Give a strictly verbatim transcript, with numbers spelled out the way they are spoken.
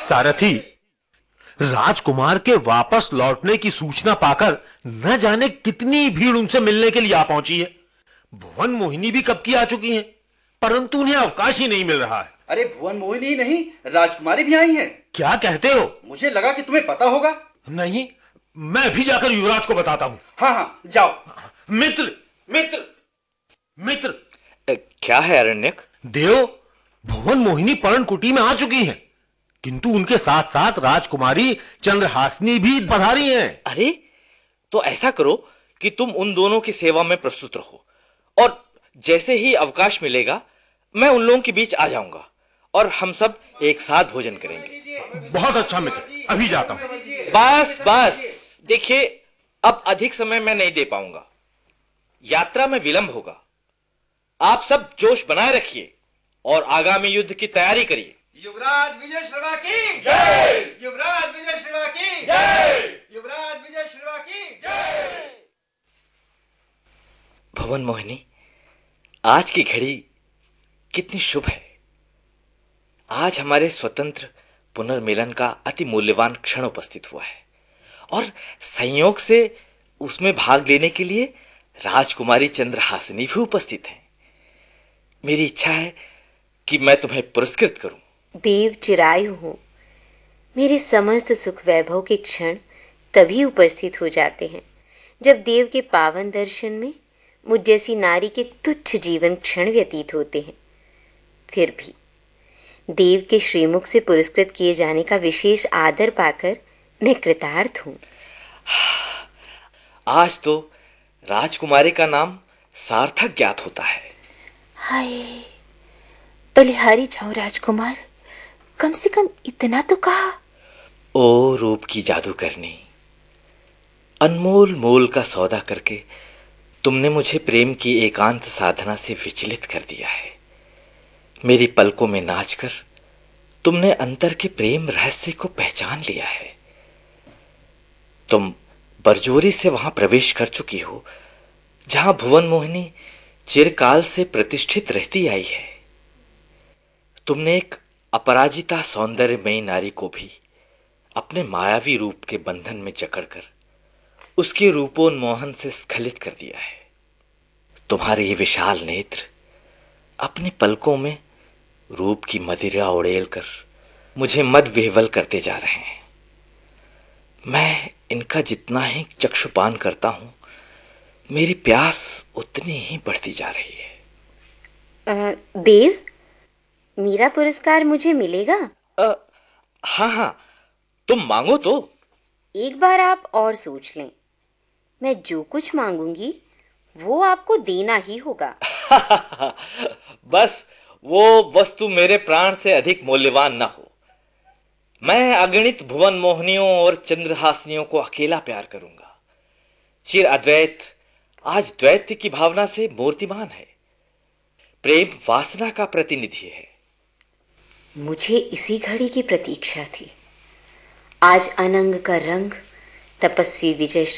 सारथी, राजकुमार के वापस लौटने की सूचना पाकर न जाने कितनी भीड़ उनसे मिलने के लिए आ पहुंची है। भुवन मोहिनी भी कब की आ चुकी हैं, परंतु उन्हें अवकाश ही नहीं मिल रहा है। अरे भुवन मोहिनी नहीं, राजकुमारी भी आई हैं। क्या कहते हो? मुझे लगा कि तुम्हें पता होगा। नहीं, मैं भी जाकर युवराज को बताता हूं। हाँ हाँ, जाओ। मित्र मित्र मित्र ए, क्या है अरण्यक? देव, भुवन मोहिनी पर्णकुटी में आ चुकी हैं, किंतु उनके साथ साथ राजकुमारी चंद्रहासिनी भी पधारी हैं। अरे, तो ऐसा करो कि तुम उन दोनों की सेवा में प्रस्तुत रहो, और जैसे ही अवकाश मिलेगा मैं उन लोगों के बीच आ जाऊंगा और हम सब एक साथ भोजन करेंगे। बहुत अच्छा मित्र, अभी जाता हूं। बस बस, देखिए अब अधिक समय मैं नहीं दे पाऊंगा, यात्रा में विलंब होगा। आप सब जोश बनाए रखिए और आगामी युद्ध की तैयारी करिए। युवराज विजय श्रवा की जय! युवराज विजय श्रवा की जय! युवराज विजय श्रवा की जय! भुवन मोहिनी, आज की घड़ी कितनी शुभ है। आज हमारे स्वतंत्र पुनर्मिलन का अति मूल्यवान क्षण उपस्थित हुआ है, और संयोग से उसमें भाग लेने के लिए राजकुमारी चंद्रहासिनी भी उपस्थित हैं। मेरी इच्छा है कि मैं तुम्हें पुरस्कृत करूं। देव चिरायु हो, मेरे समस्त सुख वैभव के क्षण तभी उपस्थित हो जाते हैं जब देव के पावन दर्शन में मुझ जैसी नारी के तुच्छ जीवन क्षण व्यतीत होते हैं। फिर भी देव के श्रीमुख से पुरस्कृत किए जाने का विशेष आदर पाकर मैं कृतार्थ हूँ। आज तो राजकुमारी का नाम सार्थक ज्ञात होता है। हाय, बलिहारी जाओ राजकुमार, कम से कम इतना तो कहा। ओ रूप की जादूगरनी, अनमोल मोल का सौदा करके तुमने मुझे प्रेम की एकांत साधना से विचलित कर दिया है। मेरी पलकों में नाचकर तुमने अंतर के प्रेम रहस्य को पहचान लिया है। तुम बरजोरी से वहां प्रवेश कर चुकी हो जहां भुवन मोहिनी चिरकाल से प्रतिष्ठित रहती आई है। तुमने एक अपराजिता सौंदर्यमयी नारी को भी अपने मायावी रूप के बंधन में जकड़कर उसके रूपोन्मोहन से स्खलित कर दिया है। तुम्हारे ये विशाल नेत्र अपनी पलकों में रूप की मदिरा उड़ेल कर मुझे मद विह्वल करते जा रहे हैं। मैं इनका जितना ही चक्षुपान करता हूं, मेरी प्यास उतनी ही बढ़ती जा रही है। आ, देव, मेरा पुरस्कार मुझे मिलेगा? आ, हाँ हाँ, तुम मांगो तो। एक बार आप और सोच लें, मैं जो कुछ मांगूंगी वो आपको देना ही होगा। बस वो वस्तु मेरे प्राण से अधिक मूल्यवान न हो। मैं अगणित भुवन मोहनियों और चंद्रहासिनियों को अकेला प्यार करूंगा। चिर अद्वैत आज द्वैत की भावना से मूर्तिमान है। प्रेम वासना का प्रतिनिधि है। मुझे इसी घड़ी की प्रतीक्षा थी। आज अनंग का रंग तपस्वी विजय